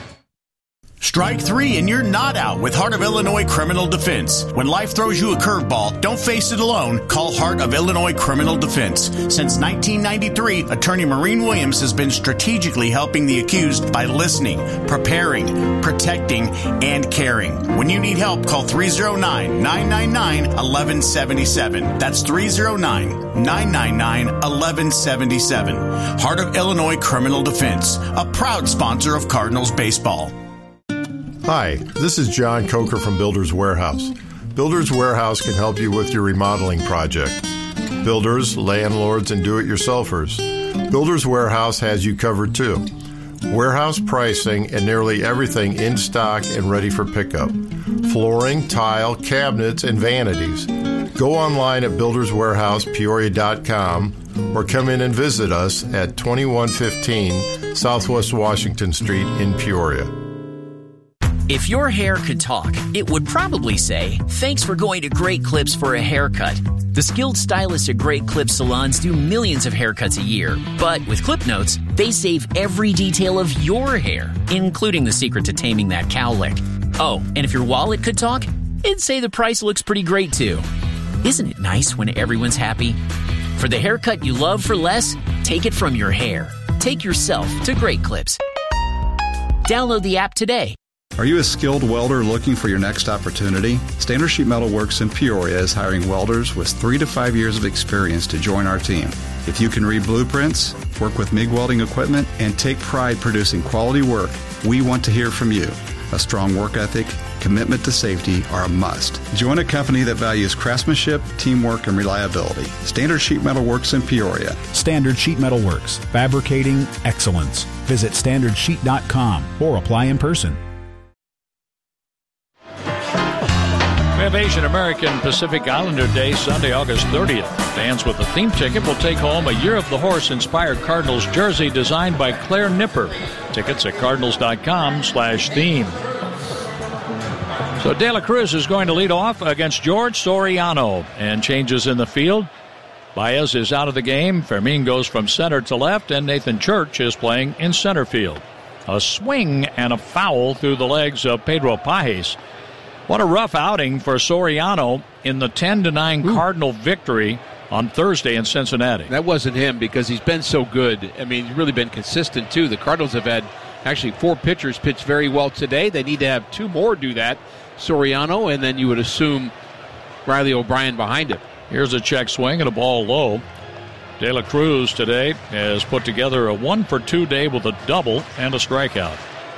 Strike three and you're not out with Heart of Illinois Criminal Defense. When life throws you a curveball, don't face it alone. Call Heart of Illinois Criminal Defense. Since nineteen ninety-three, attorney Maureen Williams has been strategically helping the accused by listening, preparing, protecting, and caring. When you need help, call three oh nine, nine nine nine, one one seven seven. That's three oh nine, nine nine nine, one one seven seven. Heart of Illinois Criminal Defense, a proud sponsor of Cardinals baseball. Hi, this is John Coker from Builders Warehouse. Builders Warehouse can help you with your remodeling project. Builders, landlords, and do-it-yourselfers. Builders Warehouse has you covered too. Warehouse pricing and nearly everything in stock and ready for pickup. Flooring, tile, cabinets, and vanities. Go online at builders warehouse peoria dot com or come in and visit us at twenty-one fifteen Southwest Washington Street in Peoria. If your hair could talk, it would probably say, "Thanks for going to Great Clips for a haircut." The skilled stylists at Great Clips salons do millions of haircuts a year. But with Clip Notes, they save every detail of your hair, including the secret to taming that cowlick. Oh, and if your wallet could talk, it'd say the price looks pretty great too. Isn't it nice when everyone's happy? For the haircut you love for less, take it from your hair. Take yourself to Great Clips. Download the app today. Are you a skilled welder looking for your next opportunity? Standard Sheet Metal Works in Peoria is hiring welders with three to five years of experience to join our team. If you can read blueprints, work with MIG welding equipment, and take pride producing quality work, we want to hear from you. A strong work ethic, commitment to safety are a must. Join a company that values craftsmanship, teamwork, and reliability. Standard Sheet Metal Works in Peoria. Standard Sheet Metal Works, fabricating excellence. Visit standard sheet dot com or apply in person. We have Asian American Pacific Islander Day, Sunday, August thirtieth. Fans with a theme ticket will take home a Year of the Horse-inspired Cardinals jersey designed by Claire Nipper. Tickets at cardinals dot com slash theme. So De La Cruz is going to lead off against George Soriano, and changes in the field. Baez is out of the game. Fermin goes from center to left, and Nathan Church is playing in center field. A swing and a foul through the legs of Pedro Pages. What a rough outing for Soriano in the ten to nine Cardinal victory on Thursday in Cincinnati. That wasn't him because he's been so good. I mean, he's really been consistent, too. The Cardinals have had actually four pitchers pitch very well today. They need to have two more do that. Soriano, and then you would assume Riley O'Brien behind him. Here's a check swing and a ball low. De La Cruz today has put together a one for two day with a double and a strikeout.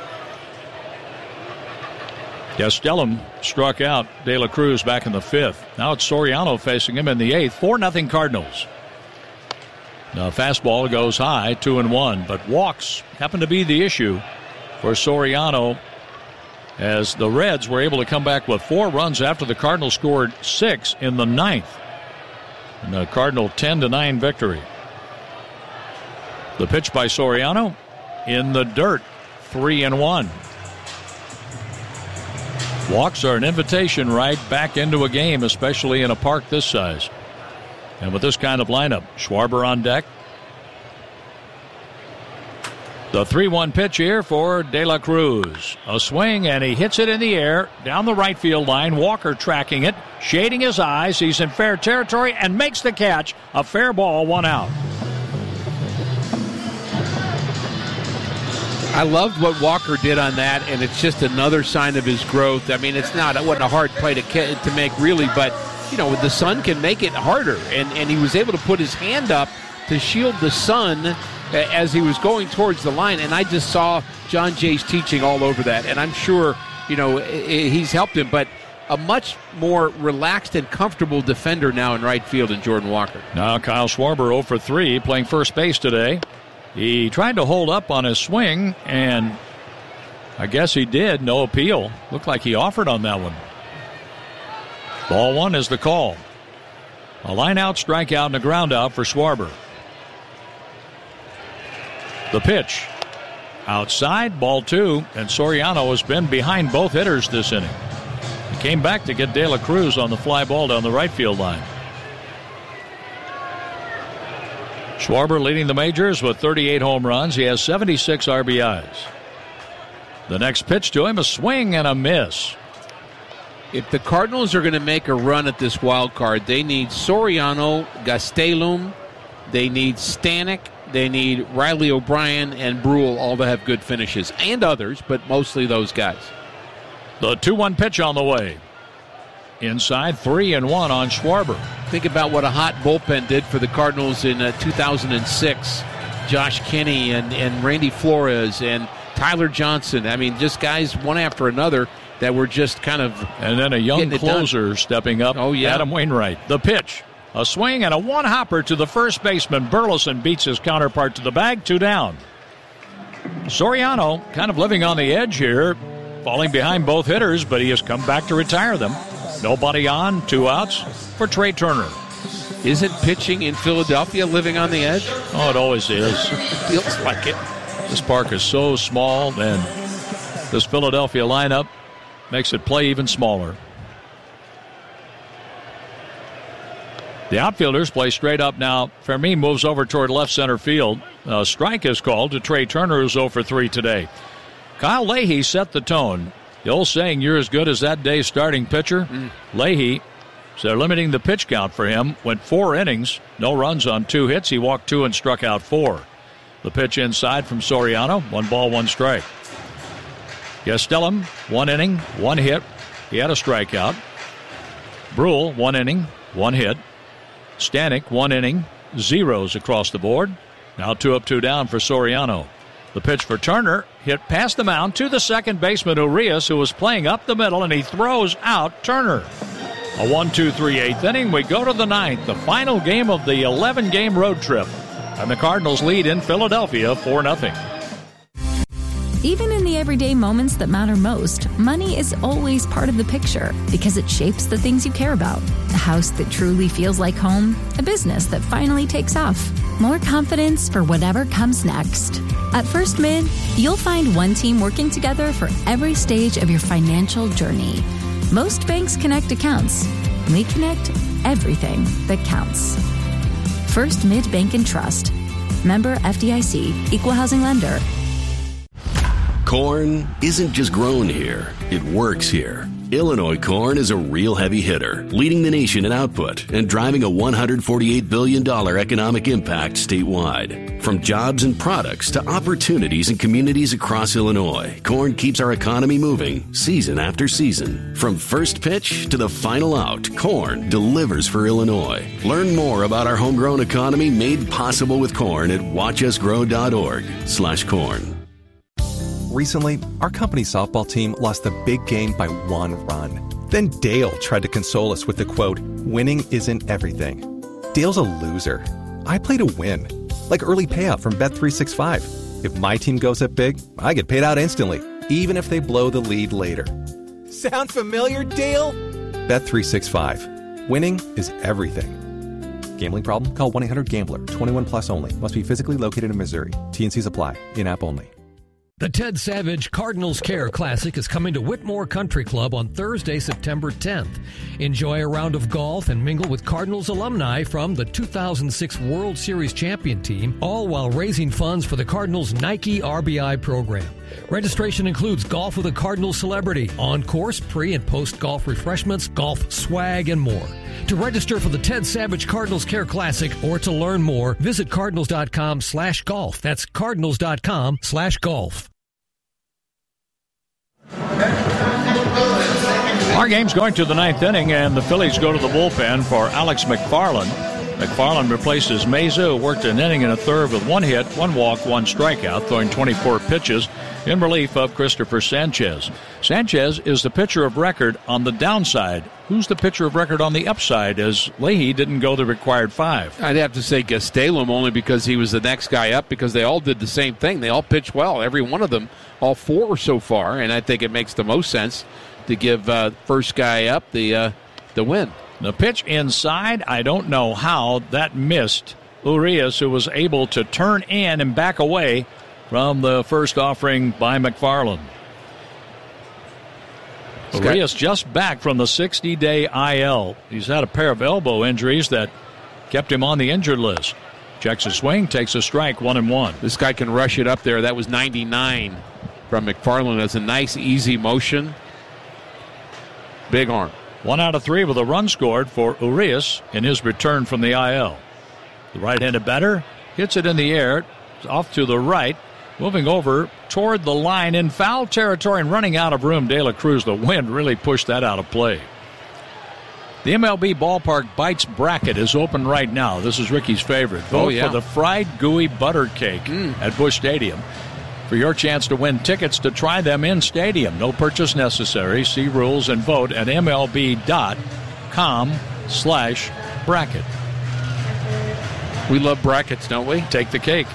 Gastelum struck out De La Cruz back in the fifth. Now it's Soriano facing him in the eighth. four nothing Cardinals. The fastball goes high, two and one, but walks happen to be the issue for Soriano as the Reds were able to come back with four runs after the Cardinals scored six in the ninth. And the Cardinal ten to nine victory. The pitch by Soriano in the dirt, three and one. Walks are an invitation right back into a game, especially in a park this size. And with this kind of lineup, Schwarber on deck. The three one pitch here for De La Cruz. A swing, and he hits it in the air down the right field line. Walker tracking it, shading his eyes. He's in fair territory and makes the catch. A fair ball, one out. I loved what Walker did on that, and it's just another sign of his growth. I mean, it's not it wasn't a hard play to to make, really, but you know, the sun can make it harder, and, and he was able to put his hand up to shield the sun as he was going towards the line, and I just saw John Jay's teaching all over that, and I'm sure, you know, he's helped him, but a much more relaxed and comfortable defender now in right field in Jordan Walker. Now Kyle Schwarber oh for three, playing first base today. He tried to hold up on his swing, and I guess he did. No appeal. Looked like he offered on that one. Ball one is the call. A line out, strikeout, and a ground out for Schwarber. The pitch. Outside, ball two, and Soriano has been behind both hitters this inning. He came back to get De La Cruz on the fly ball down the right field line. Schwarber leading the majors with thirty-eight home runs. He has seventy-six R B Is. The next pitch to him, a swing and a miss. If the Cardinals are going to make a run at this wild card, they need Soriano, Gastelum, they need Stanek, they need Riley O'Brien and Brule, all to have good finishes, and others, but mostly those guys. The two one pitch on the way. Inside, three and one on Schwarber. Think about what a hot bullpen did for the Cardinals in uh, two thousand six. Josh Kinney and, and Randy Flores and Tyler Johnson. I mean, just guys one after another that were just kind of And then a young closer stepping up, oh, yeah. Adam Wainwright. The pitch, a swing and a one-hopper to the first baseman. Burleson beats his counterpart to the bag, two down. Soriano kind of living on the edge here, falling behind both hitters, but he has come back to retire them. Nobody on, two outs for Trey Turner. Isn't pitching in Philadelphia living on the edge? Oh, it always is. Feels like it. This park is so small, and this Philadelphia lineup makes it play even smaller. The outfielders play straight up now. Fermin moves over toward left center field. A strike is called to Trey Turner, who's oh for three today. Kyle Leahy set the tone. The old saying, you're as good as that day's starting pitcher. Mm. Leahy, so they're limiting the pitch count for him. Went four innings, no runs on two hits. He walked two and struck out four. The pitch inside from Soriano, one ball, one strike. Gastelum, one inning, one hit. He had a strikeout. Brule, one inning, one hit. Stanek, one inning, zeros across the board. Now two up, two down for Soriano. The pitch for Turner, hit past the mound to the second baseman, Urias, who was playing up the middle, and he throws out Turner. A one two three eighth inning. We go to the ninth, the final game of the eleven-game road trip. And the Cardinals lead in Philadelphia four nothing. Even in the everyday moments that matter most, money is always part of the picture because it shapes the things you care about. A house that truly feels like home, a business that finally takes off, more confidence for whatever comes next. At First Mid, you'll find one team working together for every stage of your financial journey. Most banks connect accounts. We connect everything that counts. First Mid Bank and Trust. Member F D I C. Equal Housing Lender. Corn isn't just grown here, it works here. Illinois corn is a real heavy hitter, leading the nation in output and driving a one hundred forty-eight billion dollars economic impact statewide. From jobs and products to opportunities in communities across Illinois, corn keeps our economy moving season after season. From first pitch to the final out, corn delivers for Illinois. Learn more about our homegrown economy made possible with corn at watchusgrow.org slash corn. Recently, our company softball team lost the big game by one run. Then Dale tried to console us with the quote, winning isn't everything. Dale's a loser. I play to win. Like early payout from Bet three sixty-five. If my team goes up big, I get paid out instantly, even if they blow the lead later. Sound familiar, Dale? Bet three sixty-five. Winning is everything. Gambling problem? Call one eight hundred gambler. twenty-one plus only. Must be physically located in Missouri. T and C's apply. In-app only. The Ted Savage Cardinals Care Classic is coming to Whitmore Country Club on Thursday, September tenth. Enjoy a round of golf and mingle with Cardinals alumni from the two thousand six World Series champion team, all while raising funds for the Cardinals Nike R B I program. Registration includes golf with a Cardinals celebrity, on-course, pre- and post-golf refreshments, golf swag, and more. To register for the Ted Savage Cardinals Care Classic or to learn more, visit cardinals.com slash golf. That's cardinals.com slash golf. Our game's going to the ninth inning, and the Phillies go to the bullpen for Alex McFarland. McFarland replaces Meza, who worked an inning and a third with one hit, one walk, one strikeout, throwing twenty-four pitches in relief of Christopher Sanchez. Sanchez is the pitcher of record on the downside. Who's the pitcher of record on the upside, as Leahy didn't go the required five? I'd have to say Gastelum, only because he was the next guy up, because they all did the same thing. They all pitched well, every one of them, all four so far, and I think it makes the most sense to give uh, first guy up the uh, the win. The pitch inside, I don't know how that missed Urias, who was able to turn in and back away from the first offering by McFarland. Urias just back from the sixty-day I L. He's had a pair of elbow injuries that kept him on the injured list. Checks a swing, takes a strike, one and one. This guy can rush it up there. That was ninety-nine from McFarland. That's a nice, easy motion. Big arm. One out of three with a run scored for Urias in his return from the I L. The right-handed batter hits it in the air, off to the right, moving over toward the line in foul territory and running out of room. De La Cruz, the wind really pushed that out of play. The M L B Ballpark Bites bracket is open right now. This is Ricky's favorite. Vote oh, yeah. for the fried gooey butter cake mm. at Busch Stadium for your chance to win tickets to try them in stadium. No purchase necessary. See rules and vote at mlb.com slash bracket. We love brackets, don't we? Take the cake.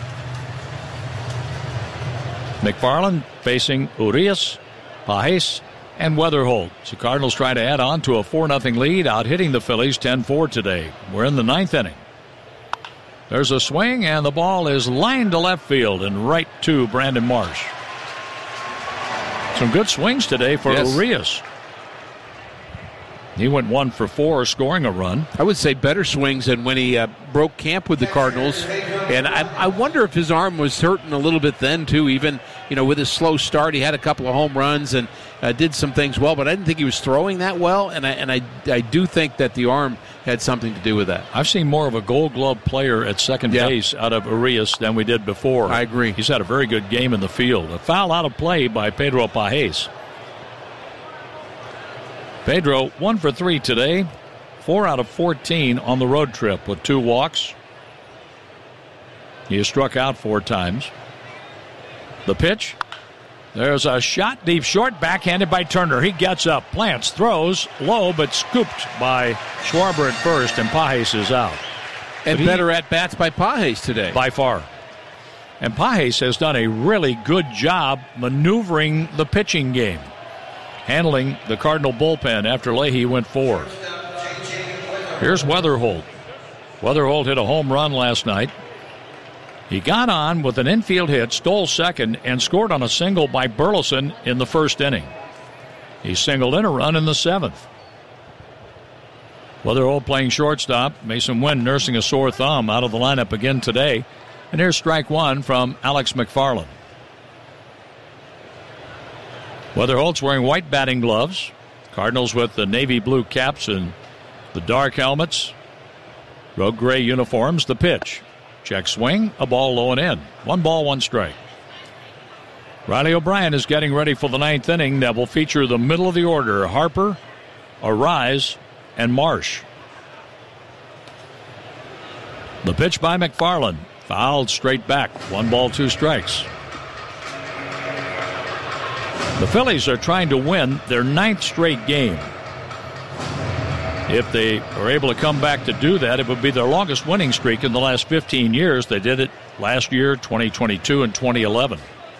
McFarland facing Urias, Pages, and Weatherholt. The Cardinals try to add on to a four nothing lead, out hitting the Phillies ten four today. We're in the ninth inning. There's a swing, and the ball is lined to left field and right to Brandon Marsh. Some good swings today for yes. Urias. He went one for four, scoring a run. I would say better swings than when he uh, broke camp with the Cardinals. And I, I wonder if his arm was hurting a little bit then, too. Even, you know, with his slow start, he had a couple of home runs and uh, did some things well. But I didn't think he was throwing that well. And I and I, I do think that the arm had something to do with that. I've seen more of a Gold Glove player at second yep. base out of Urias than we did before. I agree. He's had a very good game in the field. A foul out of play by Pedro Pages. Pedro, one for three today, four out of fourteen on the road trip with two walks. He has struck out four times. The pitch. There's a shot deep short, backhanded by Turner. He gets up, plants, throws, low, but scooped by Schwarber at first, and Pages is out. And he, better at-bats by Pages today. By far. And Pages has done a really good job maneuvering the pitching game, handling the Cardinal bullpen after Leahy went four. Here's Weatherholt. Weatherholt hit a home run last night. He got on with an infield hit, stole second, and scored on a single by Burleson in the first inning. He singled in a run in the seventh. Weatherholt playing shortstop. Mason Wynn nursing a sore thumb, out of the lineup again today. And here's strike one from Alex McFarland. Weatherholt's wearing white batting gloves. Cardinals with the navy blue caps and the dark helmets. Road gray uniforms. The pitch. Check swing. A ball low and in. One ball, one strike. Riley O'Brien is getting ready for the ninth inning that will feature the middle of the order. Harper, Arise, and Marsh. The pitch by McFarland. Fouled straight back. One ball, two strikes. The Phillies are trying to win their ninth straight game. If they are able to come back to do that, it would be their longest winning streak in the last fifteen years. They did it last year, twenty twenty-two, and twenty eleven.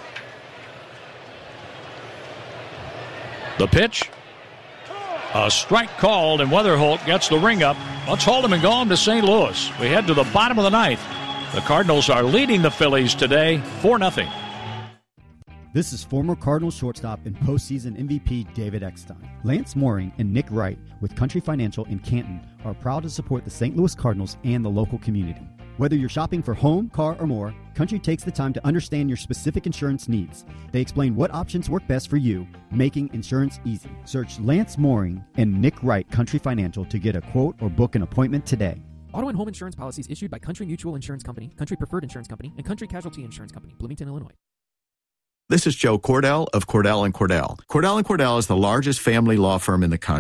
The pitch. A strike called, and Weatherholt gets the ring up. Let's hold him and go home to Saint Louis. We head to the bottom of the ninth. The Cardinals are leading the Phillies today, four nothing. This is former Cardinals shortstop and postseason M V P David Eckstein. Lance Mooring and Nick Wright with Country Financial in Canton are proud to support the Saint Louis Cardinals and the local community. Whether you're shopping for home, car, or more, Country takes the time to understand your specific insurance needs. They explain what options work best for you, making insurance easy. Search Lance Mooring and Nick Wright Country Financial to get a quote or book an appointment today. Auto and home insurance policies issued by Country Mutual Insurance Company, Country Preferred Insurance Company, and Country Casualty Insurance Company, Bloomington, Illinois. This is Joe Cordell of Cordell and Cordell. Cordell and Cordell is the largest family law firm in the country.